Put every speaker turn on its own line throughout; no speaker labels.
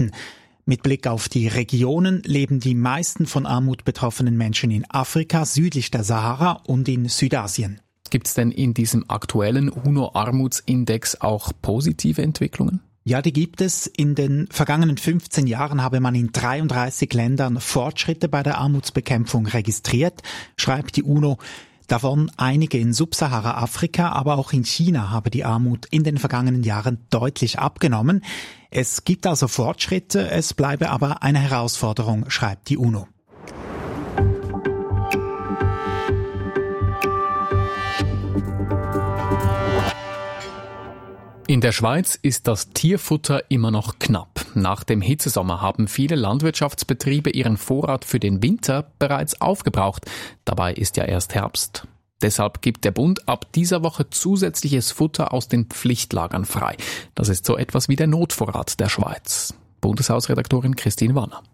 erhalten. Mit Blick auf die Regionen leben die meisten von Armut betroffenen Menschen in Afrika, südlich der Sahara und in Südasien.
Gibt es denn in diesem aktuellen UNO-Armutsindex auch positive Entwicklungen?
Ja, die gibt es. In den vergangenen 15 Jahren habe man in 33 Ländern Fortschritte bei der Armutsbekämpfung registriert, schreibt die UNO. Davon einige in Subsahara-Afrika, aber auch in China habe die Armut in den vergangenen Jahren deutlich abgenommen. Es gibt also Fortschritte, es bleibe aber eine Herausforderung, schreibt die UNO.
In der Schweiz ist das Tierfutter immer noch knapp. Nach dem Hitzesommer haben viele Landwirtschaftsbetriebe ihren Vorrat für den Winter bereits aufgebraucht. Dabei ist ja erst Herbst. Deshalb gibt der Bund ab dieser Woche zusätzliches Futter aus den Pflichtlagern frei. Das ist so etwas wie der Notvorrat der Schweiz. Bundeshausredaktorin Christine Wanner.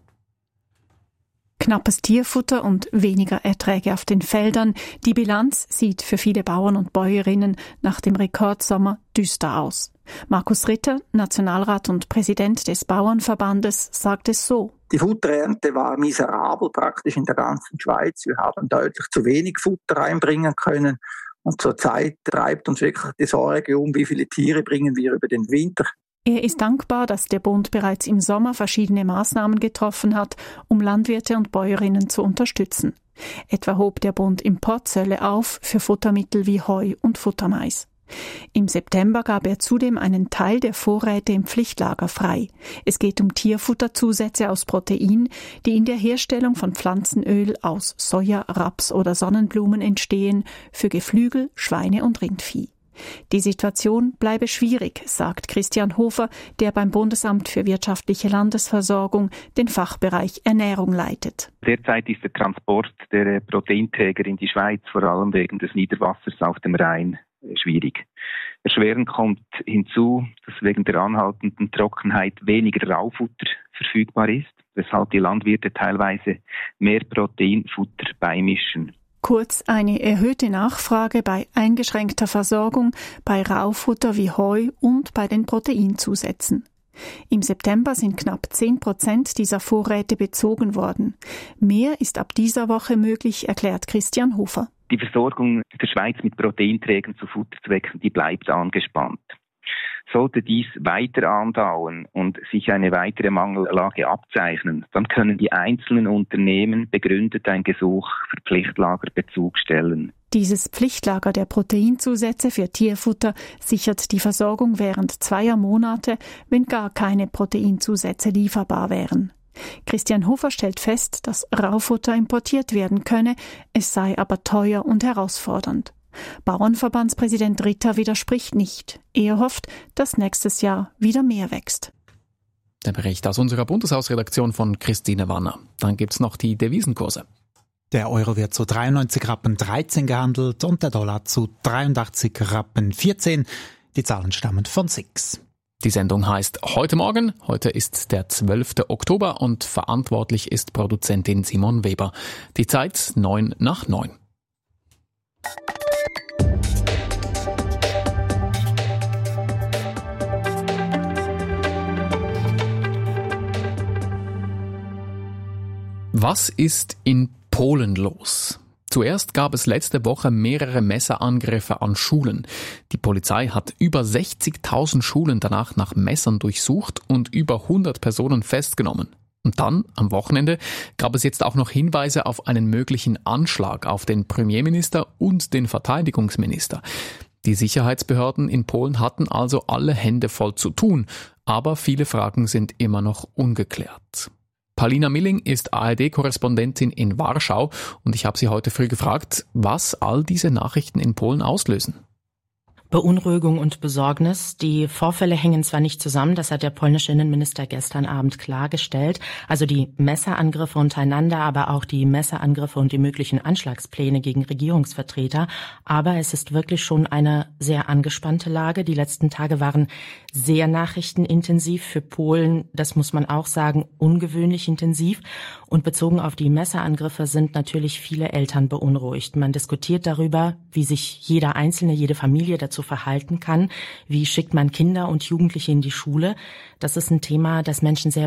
Knappes Tierfutter und weniger Erträge auf den Feldern. Die Bilanz sieht für viele Bauern und Bäuerinnen nach dem Rekordsommer düster aus. Markus Ritter, Nationalrat und Präsident des Bauernverbandes, sagt es so.
Die Futterernte war miserabel praktisch in der ganzen Schweiz. Wir haben deutlich zu wenig Futter reinbringen können. Und zurzeit treibt uns wirklich die Sorge um, wie viele Tiere bringen wir über den Winter.
Er ist dankbar, dass der Bund bereits im Sommer verschiedene Maßnahmen getroffen hat, um Landwirte und Bäuerinnen zu unterstützen. Etwa hob der Bund Importzölle auf für Futtermittel wie Heu und Futtermais. Im September gab er zudem einen Teil der Vorräte im Pflichtlager frei. Es geht um Tierfutterzusätze aus Protein, die in der Herstellung von Pflanzenöl aus Soja, Raps oder Sonnenblumen entstehen, für Geflügel, Schweine und Rindvieh. Die Situation bleibe schwierig, sagt Christian Hofer, der beim Bundesamt für wirtschaftliche Landesversorgung den Fachbereich Ernährung leitet.
Derzeit ist der Transport der Proteinträger in die Schweiz, vor allem wegen des Niederwassers auf dem Rhein, schwierig. Erschwerend kommt hinzu, dass wegen der anhaltenden Trockenheit weniger Raufutter verfügbar ist, weshalb die Landwirte teilweise mehr Proteinfutter beimischen.
Kurz eine erhöhte Nachfrage bei eingeschränkter Versorgung, bei Raufutter wie Heu und bei den Proteinzusätzen. Im September sind knapp 10% dieser Vorräte bezogen worden. Mehr ist ab dieser Woche möglich, erklärt Christian Hofer.
Die Versorgung der Schweiz mit Proteinträgern zu Futterzwecken, die bleibt angespannt. Sollte dies weiter andauern und sich eine weitere Mangellage abzeichnen, dann können die einzelnen Unternehmen begründet ein Gesuch für Pflichtlagerbezug stellen.
Dieses Pflichtlager der Proteinzusätze für Tierfutter sichert die Versorgung während 2 Monate, wenn gar keine Proteinzusätze lieferbar wären. Christian Hofer stellt fest, dass Raufutter importiert werden könne, es sei aber teuer und herausfordernd. Bauernverbandspräsident Ritter widerspricht nicht. Er hofft, dass nächstes Jahr wieder mehr wächst.
Der Bericht aus unserer Bundeshausredaktion von Christine Wanner. Dann gibt's noch die Devisenkurse.
Der Euro wird zu 93,13 gehandelt und der Dollar zu 83,14. Die Zahlen stammen von SIX.
Die Sendung heißt Heute Morgen. Heute ist der 12. Oktober und verantwortlich ist Produzentin Simon Weber. Die Zeit 8:09. Was ist in Polen los? Zuerst gab es letzte Woche mehrere Messerangriffe an Schulen. Die Polizei hat über 60.000 Schulen danach nach Messern durchsucht und über 100 Personen festgenommen. Und dann, am Wochenende, gab es jetzt auch noch Hinweise auf einen möglichen Anschlag auf den Premierminister und den Verteidigungsminister. Die Sicherheitsbehörden in Polen hatten also alle Hände voll zu tun, aber viele Fragen sind immer noch ungeklärt. Paulina Milling ist ARD-Korrespondentin in Warschau und ich habe sie heute früh gefragt, was all diese Nachrichten in Polen auslösen.
Beunruhigung und Besorgnis. Die Vorfälle hängen zwar nicht zusammen, das hat der polnische Innenminister gestern Abend klargestellt, also die Messerangriffe untereinander, aber auch die Messerangriffe und die möglichen Anschlagspläne gegen Regierungsvertreter, aber es ist wirklich schon eine sehr angespannte Lage. Die letzten Tage waren sehr nachrichtenintensiv für Polen, das muss man auch sagen, ungewöhnlich intensiv, und bezogen auf die Messerangriffe sind natürlich viele Eltern beunruhigt. Man diskutiert darüber, wie sich jeder Einzelne, jede Familie dazu verhalten kann. Wie schickt man Kinder und Jugendliche in die Schule? Das ist ein Thema, das Menschen sehr